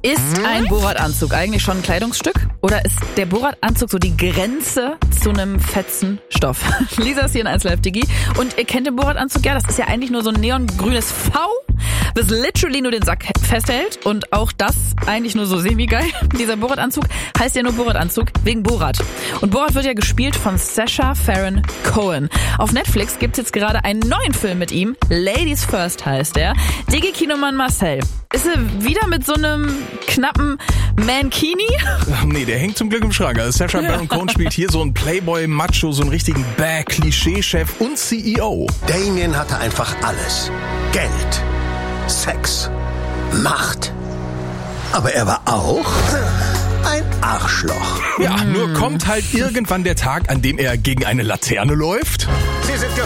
Ist ein Borat-Anzug eigentlich schon ein Kleidungsstück? Oder ist der Borat-Anzug so die Grenze zu einem fetzen Stoff? Lisa ist hier in 1 Live Digi. Und ihr kennt den Borat-Anzug, ja, das ist ja eigentlich nur so ein neongrünes V, das literally nur den Sack festhält. Und auch das eigentlich nur so semi-geil. Dieser Borat-Anzug heißt ja nur Borat-Anzug wegen Borat. Und Borat wird ja gespielt von Sacha Baron Cohen. Auf Netflix gibt's jetzt gerade einen neuen Film mit ihm. Ladies First heißt er. Digi-Kinomann Marcel. Ist er wieder mit so einem knappen Mankini? Nee, der hängt zum Glück im Schrank. Also Sacha Baron Cohen spielt hier so einen Playboy-Macho, so einen richtigen Klischee-Chef und CEO. Damien hatte einfach alles. Geld, Sex, Macht. Aber er war auch ein Arschloch. Ja, nur kommt halt irgendwann der Tag, an dem er gegen eine Laterne läuft. Sie sind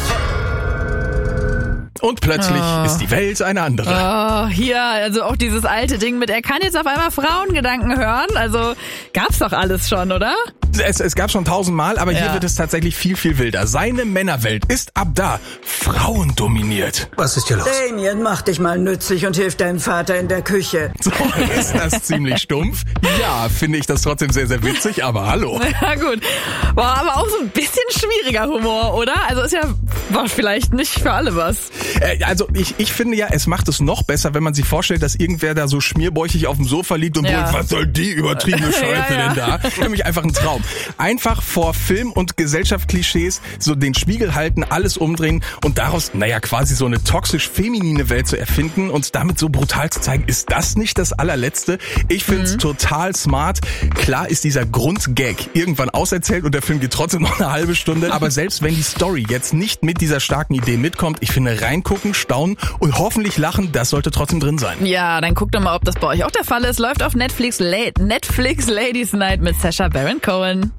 Und plötzlich ist die Welt eine andere. Oh, hier, also auch dieses alte Ding mit, er kann jetzt auf einmal Frauengedanken hören. Also gab's doch alles schon, oder? Es gab schon 1000-mal, aber hier wird es tatsächlich viel, viel wilder. Seine Männerwelt ist ab da frauendominiert. Was ist hier los? Damien, mach dich mal nützlich und hilf deinem Vater in der Küche. So, ist das ziemlich stumpf? Ja, finde ich das trotzdem sehr, sehr witzig, aber hallo. Ja gut, war aber auch so ein bisschen schwieriger Humor, oder? Also war vielleicht nicht für alle was. Also ich finde ja, es macht es noch besser, wenn man sich vorstellt, dass irgendwer da so schmierbäuchig auf dem Sofa liegt und brüllt, was soll die übertriebene Scheiße denn da? Für mich einfach ein Traum. Einfach vor Film- und Gesellschaftsklischees so den Spiegel halten, alles umdrehen und daraus, quasi so eine toxisch-feminine Welt zu erfinden und damit so brutal zu zeigen, ist das nicht das allerletzte? Ich finde es total smart. Klar ist dieser Grundgag irgendwann auserzählt und der Film geht trotzdem noch eine halbe Stunde, aber selbst wenn die Story jetzt nicht mit dieser starken Idee mitkommt, ich finde reingucken, staunen und hoffentlich lachen, das sollte trotzdem drin sein. Ja, dann guckt doch mal, ob das bei euch auch der Fall ist. Läuft auf Netflix Ladies Night mit Sacha Baron Cohen.